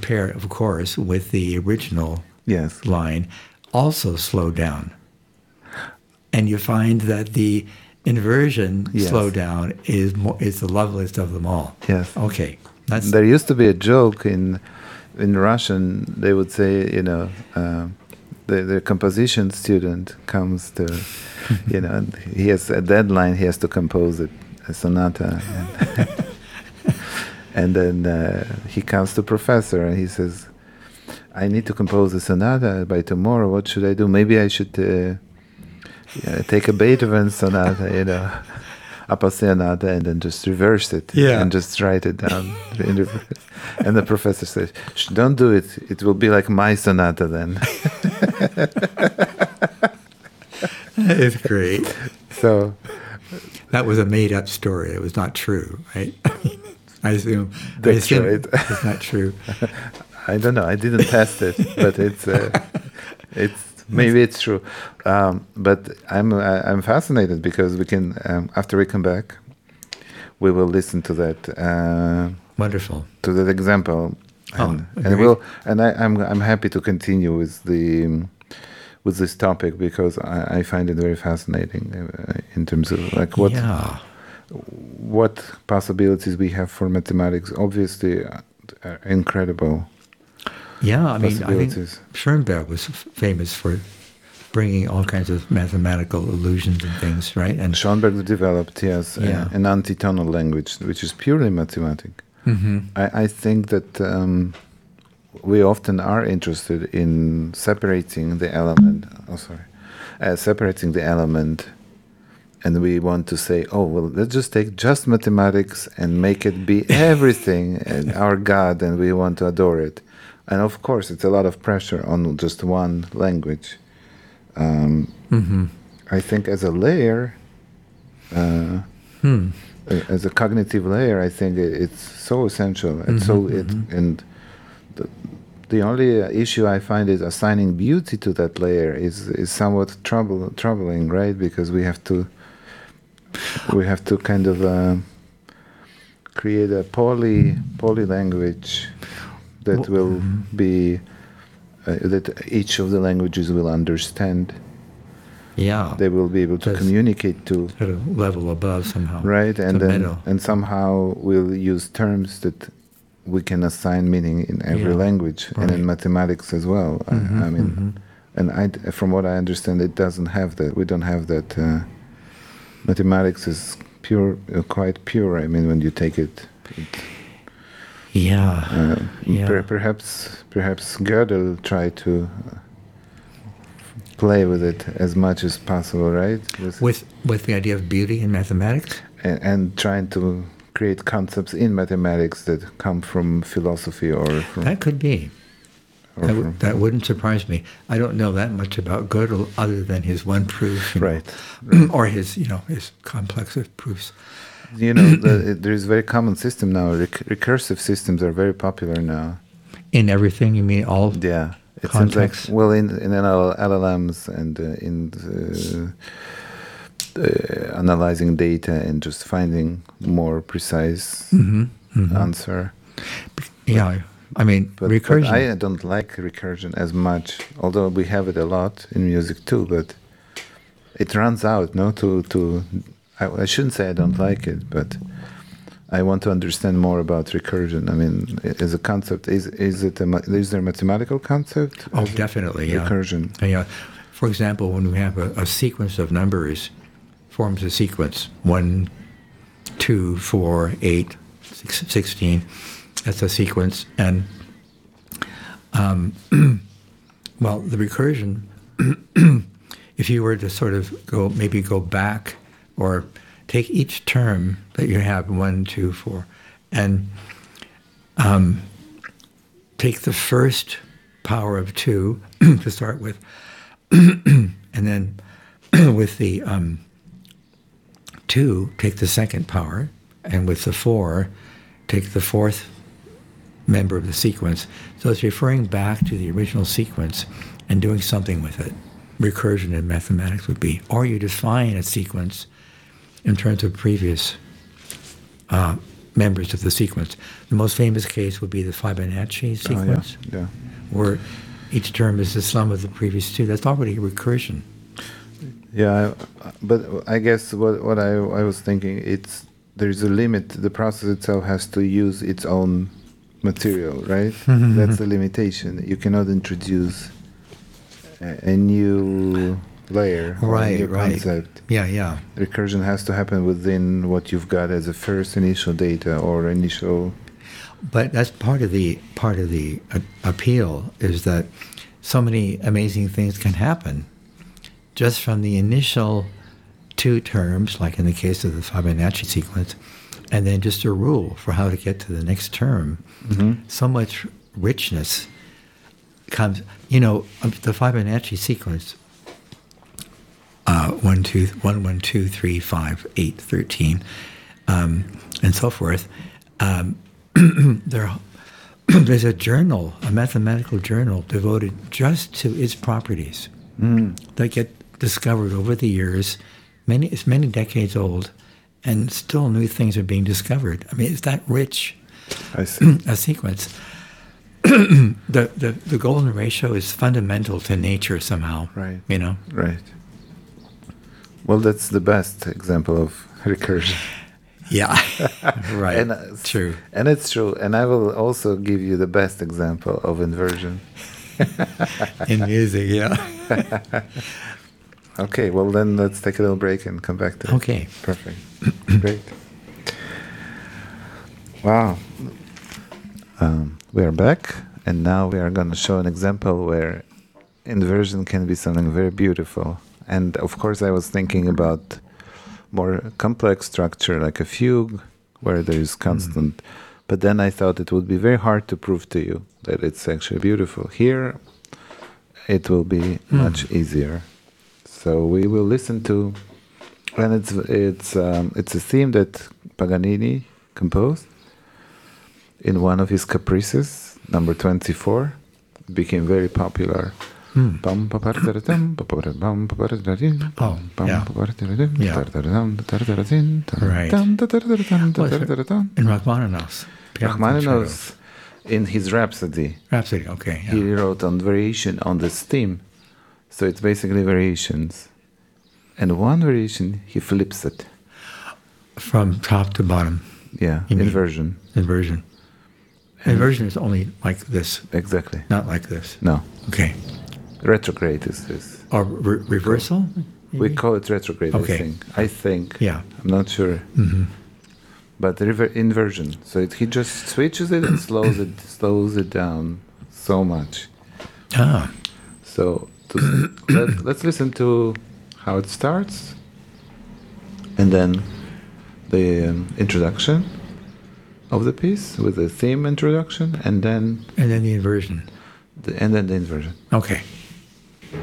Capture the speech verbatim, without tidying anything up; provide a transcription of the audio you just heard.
compare it, of course, with the original yes. line, also slow down. And you find that the inversion yes. slowdown is more, is the loveliest of them all. Yes. Okay. That's there used to be a joke in in Russian. They would say, you know, uh, the the composition student comes to, you know, and he has a deadline. He has to compose it, a sonata, and, and then uh, he comes to professor and he says, "I need to compose a sonata by tomorrow. What should I do? Maybe I should." Uh, Yeah, take a Beethoven sonata, you know, appassionata, and then just reverse it, yeah. and just write it down. in reverse. And the professor says, "Don't do it. It will be like my sonata then." It's great. So that was a made-up story. It was not true, right? I assume. That's I assume right. It's not true. I don't know. I didn't test it, but it's uh, it's. Maybe it's true, um, but I'm uh, I'm fascinated because we can um, after we come back, we will listen to that. Uh, Wonderful. To that example, and, oh, and we'll and I, I'm I'm happy to continue with the um, with this topic because I, I find it very fascinating uh, in terms of like what yeah. what possibilities we have for mathematics. Obviously, uh, incredible. Yeah, I mean, I think Schoenberg was f- famous for bringing all kinds of mathematical illusions and things, right? And Schoenberg developed, yes, yeah. a, an antitonal language, which is purely mathematic. Mm-hmm. I, I think that um, we often are interested in separating the element. Oh, sorry, uh, separating the element, and we want to say, "Oh, well, let's just take just mathematics and make it be everything, and our God, and we want to adore it." And of course, it's a lot of pressure on just one language. Um, mm-hmm. I think as a layer, uh, hmm. as a cognitive layer, I think it's so essential. And mm-hmm, so it, mm-hmm. and the, the only issue I find is assigning beauty to that layer is is somewhat trouble, troubling, right? Because we have to we have to kind of uh, create a poly poly language. That will mm-hmm. be uh, that each of the languages will understand. Yeah, they will be able to Just communicate to at a level above somehow. Right, and then middle. and somehow we'll use terms that we can assign meaning in every yeah. language right. and in mathematics as well. Mm-hmm, I, I mean, mm-hmm. and I, from what I understand, it doesn't have that. We don't have that. Uh, mathematics is pure, uh, quite pure. I mean, when you take it. it Yeah. Uh, yeah. Per- perhaps, perhaps Gödel tried to uh, play with it as much as possible, right? With with, with the idea of beauty in mathematics, and, and trying to create concepts in mathematics that come from philosophy or from that could be. That, w- from, that wouldn't surprise me. I don't know that much about Gödel other than his one proof, you know, right, right. or his you know his complex of proofs. You know, the, there is a very common system now. Rec- recursive systems are very popular now. In everything, you mean all? Yeah, it context? seems like well in in L L Ms and uh, in the, uh, analyzing data and just finding more precise mm-hmm, mm-hmm. answer. Yeah, I mean but, recursion. But I don't like recursion as much, although we have it a lot in music too. But it runs out, no, to to. I, I shouldn't say I don't like it, but I want to understand more about recursion. I mean, as a concept, is is it a, is there a mathematical concept? Oh, definitely, yeah. Recursion. Yeah. For example, when we have a, a sequence of numbers, forms a sequence one, two, four, eight, six, sixteen. That's a sequence, and um, well, the recursion. If you were to sort of go, maybe go back. Or take each term that you have, one, two, four, and um, take the first power of two to start with, and then with the um, two, take the second power, and with the four, take the fourth member of the sequence. So it's referring back to the original sequence and doing something with it. Recursion in mathematics would be, or you define a sequence in terms of previous uh, members of the sequence. The most famous case would be the Fibonacci sequence, Oh, yeah. yeah. where each term is the sum of the previous two. That's already recursion. Yeah, I, but I guess what what I I was thinking, it's there's a limit. The process itself has to use its own material, right? That's the limitation. You cannot introduce a, a new layer or a Right, new right. concept. Yeah, yeah. Recursion has to happen within what you've got as a first initial data or initial. But that's part of the part of the uh, appeal is that so many amazing things can happen just from the initial two terms, like in the case of the Fibonacci sequence, and then just a rule for how to get to the next term. Mm-hmm. So much richness comes. You know, um, the Fibonacci sequence. Uh, one, two, one, one, two, three, five, eight, thirteen, um, and so forth. Um, there, there's a journal, a mathematical journal devoted just to its properties Mm. that get discovered over the years. Many, it's many decades old, and still new things are being discovered. I mean, it's that rich I see. a sequence. the, the the golden ratio is fundamental to nature somehow. Right. You know. Right. Well, that's the best example of recursion. Yeah. Right. And, uh, True. And it's true. And I will also give you the best example of inversion. In music, yeah. Okay, well then let's take a little break and come back to it. Okay. Perfect. Great. Wow. Um, we are back, and now we are going to show an example where inversion can be something very beautiful. And of course, I was thinking about more complex structure like a fugue, where there is constant. Mm. But then I thought it would be very hard to prove to you that it's actually beautiful. Here, it will be mm. much easier. So we will listen to, and it's it's um, it's a theme that Paganini composed in one of his caprices, number twenty-four. It became very popular. Mm. In Rachmaninoff's. Rachmaninoff's, in his Rhapsody. Rhapsody, okay. Yeah. He wrote on variation on this theme. So it's basically variations. And one variation, he flips it. From top to bottom. Yeah, You mean- inversion. Inversion. Inversion is only like this, Exactly. not like this. No. Okay. Retrograde is this. Or re- reversal? We maybe? call it retrograde, Okay. I think. I think. Yeah. I'm not sure. Mm-hmm. But rever- inversion. So it, he just switches it and slows it slows it down so much. Ah. So to, let, let's listen to how it starts, and then the um, introduction of the piece with the theme introduction, and then And then the inversion. the, and then the inversion. Okay.